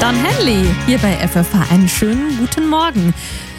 Don Henley hier bei FFH. Einen schönen guten Morgen.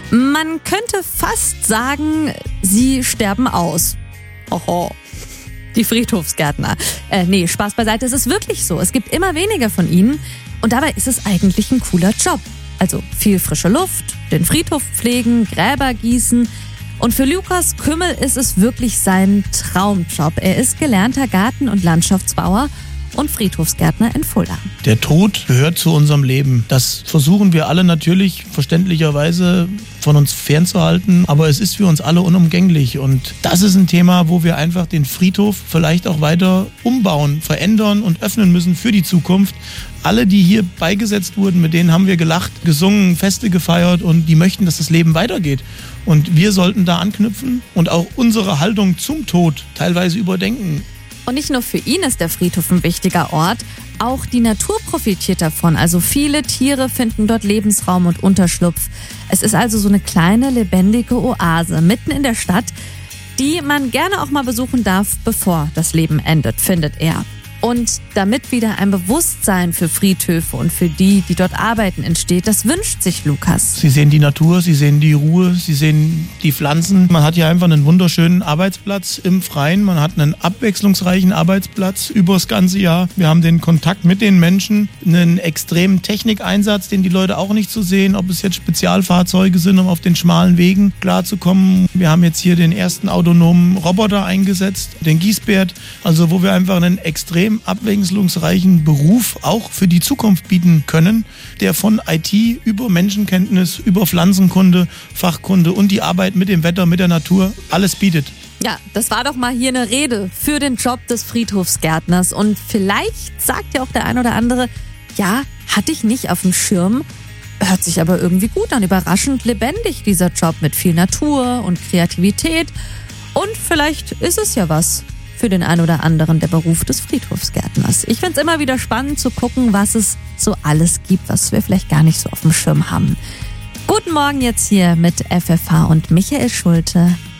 Man könnte fast sagen, sie sterben aus. Oho. Die Friedhofsgärtner. Nee, Spaß beiseite, es ist wirklich so. Es gibt immer weniger von ihnen und dabei ist es eigentlich ein cooler Job. Also viel frische Luft, den Friedhof pflegen, Gräber gießen. Und für Lukas Kümmel ist es wirklich sein Traumjob. Er ist gelernter Garten- und Landschaftsbauer und Friedhofsgärtner in Fulda. Der Tod gehört zu unserem Leben. Das versuchen wir alle natürlich verständlicherweise von uns fernzuhalten, aber es ist für uns alle unumgänglich und das ist ein Thema, wo wir einfach den Friedhof vielleicht auch weiter umbauen, verändern und öffnen müssen für die Zukunft. Alle, die hier beigesetzt wurden, mit denen haben wir gelacht, gesungen, Feste gefeiert und die möchten, dass das Leben weitergeht. Und wir sollten da anknüpfen und auch unsere Haltung zum Tod teilweise überdenken. Und nicht nur für ihn ist der Friedhof ein wichtiger Ort, auch die Natur profitiert davon. Also viele Tiere finden dort Lebensraum und Unterschlupf. Es ist also so eine kleine, lebendige Oase mitten in der Stadt, die man gerne auch mal besuchen darf, bevor das Leben endet, findet er. Und damit wieder ein Bewusstsein für Friedhöfe und für die dort arbeiten, entsteht, das wünscht sich Lukas. Sie sehen die Natur, Sie sehen die Ruhe, Sie sehen die Pflanzen. Man hat hier einfach einen wunderschönen Arbeitsplatz im Freien. Man hat einen abwechslungsreichen Arbeitsplatz über das ganze Jahr. Wir haben den Kontakt mit den Menschen, einen extremen Technikeinsatz, den die Leute auch nicht so sehen, ob es jetzt Spezialfahrzeuge sind, um auf den schmalen Wegen klarzukommen. Wir haben jetzt hier den ersten autonomen Roboter eingesetzt, den Gießbert, also wo wir einfach einen extrem abwechslungsreichen Beruf auch für die Zukunft bieten können, der von IT über Menschenkenntnis, über Pflanzenkunde, Fachkunde und die Arbeit mit dem Wetter, mit der Natur alles bietet. Ja, das war doch mal hier eine Rede für den Job des Friedhofsgärtners. Und vielleicht sagt ja auch der ein oder andere, ja, hatte ich nicht auf dem Schirm, hört sich aber irgendwie gut an, überraschend lebendig dieser Job mit viel Natur und Kreativität. Und vielleicht ist es ja was für den einen oder anderen, der Beruf des Friedhofsgärtners. Ich finde es immer wieder spannend zu gucken, was es so alles gibt, was wir vielleicht gar nicht so auf dem Schirm haben. Guten Morgen jetzt hier mit FFH und Michael Schulte.